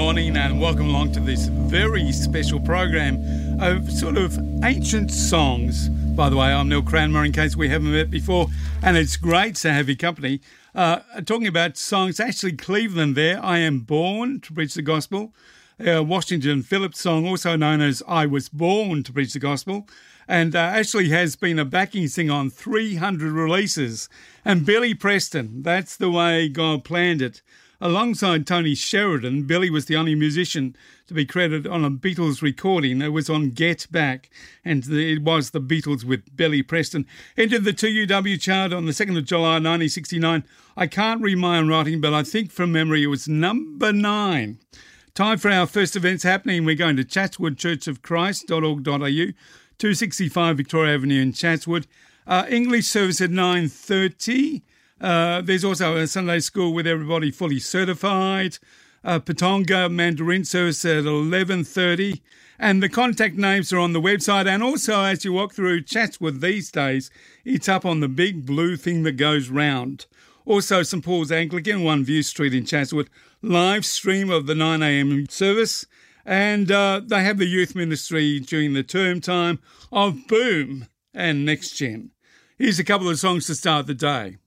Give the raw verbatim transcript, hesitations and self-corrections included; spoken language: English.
morning and welcome along to this very special program of sort of ancient songs. By the way, I'm Neil Cranmer, in case we haven't met before, and it's great to have your company. Uh, talking about songs, actually Cleveland there, I Am Born to Preach the Gospel. Uh, Washington Phillips song, also known as I Was Born to Preach the Gospel, and uh, actually has been a backing singer on three hundred releases. And Billy Preston, That's the Way God Planned It. Alongside Tony Sheridan, Billy was the only musician to be credited on a Beatles recording. It was on Get Back, and it was the Beatles with Billy Preston. Entered the two U W chart on the second of July nineteen sixty-nine. I can't read my own writing, but I think from memory it was number nine. Time for our first events happening. We're going to chatswood church of christ dot org dot a u, two sixty-five Victoria Avenue in Chatswood. Uh, English service at nine thirty. Uh, there's also a Sunday school with everybody fully certified. Uh, Patonga Mandarin service at eleven thirty. And the contact names are on the website. And also, as you walk through Chatswood these days, it's up on the big blue thing that goes round. Also, St Paul's Anglican, One View Street in Chatswood, live stream of the nine a.m. service. And uh, they have the youth ministry during the term time of Boom and Next Gen. Here's a couple of songs to start the day.